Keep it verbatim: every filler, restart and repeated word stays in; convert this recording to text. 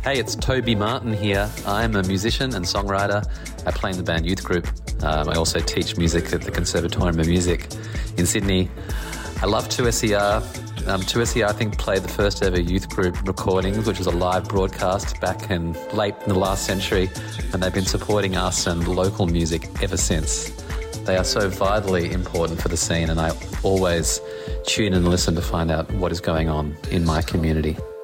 Hey, it's Toby Martin here. I'm a musician and songwriter. I play in the band Youth Group. Um, I also teach music at the Conservatorium of Music in Sydney. I love two S E R. Um, two S E R, I think, played the first ever Youth Group recordings, which was a live broadcast back in late in the last century, and they've been supporting us and local music ever since. They are so vitally important for the scene, and I always tune and listen to find out what is going on in my community.